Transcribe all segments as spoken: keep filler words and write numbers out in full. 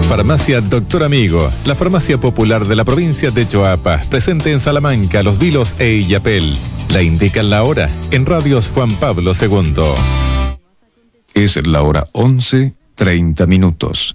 Farmacia Doctor Amigo, la farmacia popular de la provincia de Choapa, presente en Salamanca, Los Vilos e Illapel. La indican la hora en Radios Juan Pablo segundo. Es la hora once, treinta minutos.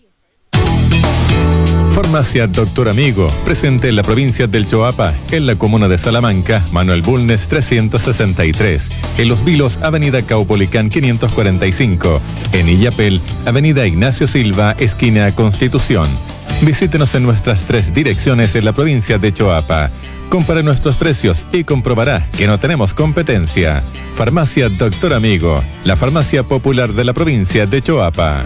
Farmacia Doctor Amigo, presente en la provincia del Choapa, en la comuna de Salamanca, Manuel Bulnes trescientos sesenta y tres, en Los Vilos, Avenida Caupolicán quinientos cuarenta y cinco, en Illapel, Avenida Ignacio Silva, esquina Constitución. Visítenos en nuestras tres direcciones en la provincia de Choapa. Compare nuestros precios y comprobará que no tenemos competencia. Farmacia Doctor Amigo, la farmacia popular de la provincia de Choapa.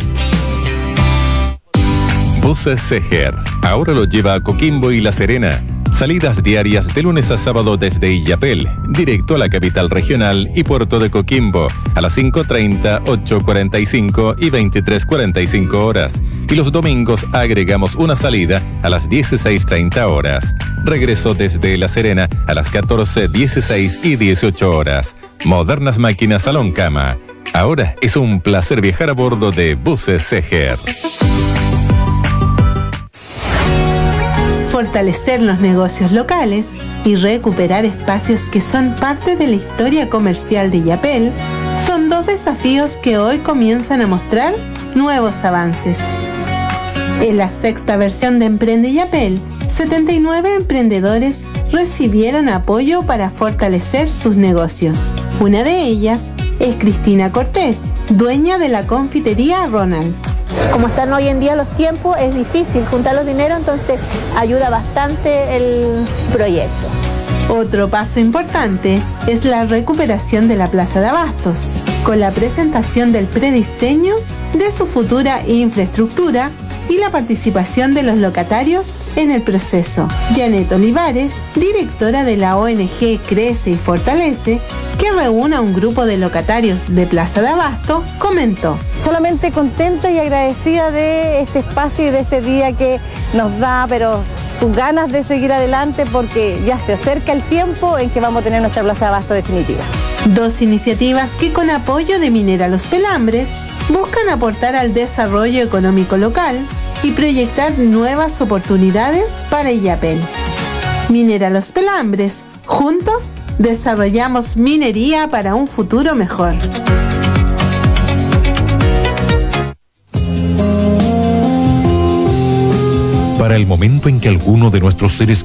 Buses Seger, ahora lo lleva a Coquimbo y La Serena. Salidas diarias de lunes a sábado desde Illapel, directo a la capital regional y puerto de Coquimbo, a las cinco treinta, ocho cuarenta y cinco y veintitrés cuarenta y cinco horas. Y los domingos agregamos una salida a las dieciséis treinta horas. Regreso desde La Serena a las catorce, dieciséis y dieciocho horas. Modernas máquinas salón cama. Ahora es un placer viajar a bordo de Buses Seger. Fortalecer los negocios locales y recuperar espacios que son parte de la historia comercial de Illapel son dos desafíos que hoy comienzan a mostrar nuevos avances. En la sexta versión de Emprende Illapel, setenta y nueve emprendedores recibieron apoyo para fortalecer sus negocios. Una de ellas es Cristina Cortés, dueña de la confitería Ronald. Como están hoy en día los tiempos, es difícil juntar los dineros, entonces ayuda bastante el proyecto. Otro paso importante es la recuperación de la Plaza de Abastos, con la presentación del prediseño de su futura infraestructura y la participación de los locatarios en el proceso. Janet Olivares, directora de la O N G Crece y Fortalece, que reúne a un grupo de locatarios de Plaza de Abasto, comentó: solamente contenta y agradecida de este espacio y de este día que nos da, pero sus ganas de seguir adelante, porque ya se acerca el tiempo en que vamos a tener nuestra Plaza de Abasto definitiva. Dos iniciativas que, con apoyo de Minera Los Pelambres, buscan aportar al desarrollo económico local y proyectar nuevas oportunidades para Illapel. Minera Los Pelambres, juntos desarrollamos minería para un futuro mejor. Para el momento en que alguno de nuestros seres